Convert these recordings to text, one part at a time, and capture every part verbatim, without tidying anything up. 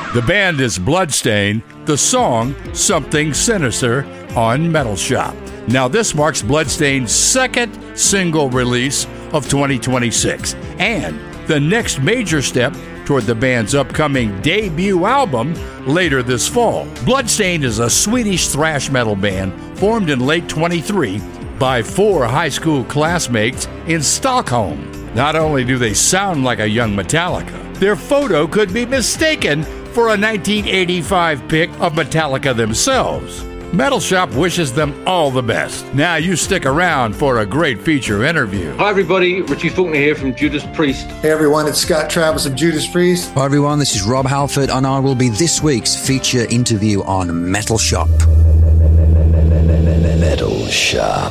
The band is Bloodstained, the song Something Sinister on Metal Shop. Now this marks Bloodstained's second single release of twenty twenty-six and the next major step toward the band's upcoming debut album later this fall. Bloodstained is a Swedish thrash metal band formed in late twenty-three by four high school classmates in Stockholm. Not only do they sound like a young Metallica, their photo could be mistaken for a nineteen eighty-five pic of Metallica themselves. Metal Shop wishes them all the best. Now you stick around for a great feature interview. Hi everybody, Richie Faulkner here from Judas Priest. Hey everyone, it's Scott Travis of Judas Priest. Hi everyone, this is Rob Halford and I will be this week's feature interview on Metal Shop. Metal Shop.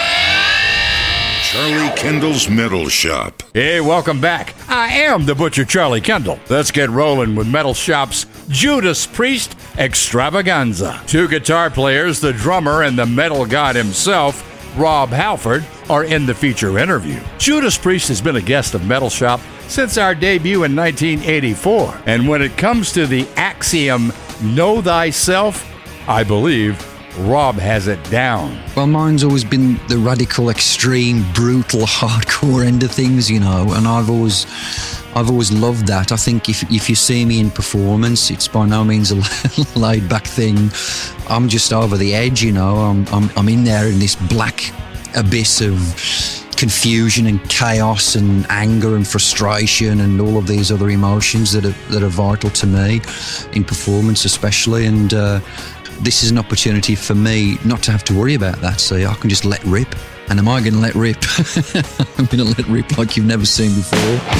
Charlie Kendall's Metal Shop. Hey, welcome back. I am the Butcher Charlie Kendall. Let's get rolling with Metal Shop's Judas Priest Extravaganza. Two guitar players, the drummer and the metal god himself, Rob Halford, are in the feature interview. Judas Priest has been a guest of Metal Shop since our debut in nineteen eighty-four. And when it comes to the axiom, know thyself, I believe Rob has it down. Well, mine's always been the radical, extreme, brutal, hardcore end of things, you know, and I've always I've always loved that. I think if if you see me in performance, it's by no means a laid-back thing. I'm just over the edge, you know. I'm I'm, I'm in there in this black abyss of confusion and chaos and anger and frustration and all of these other emotions that are that are vital to me in performance, especially. And uh, this is an opportunity for me not to have to worry about that. So I can just let rip. And am I going to let rip? I'm going to let rip like you've never seen before.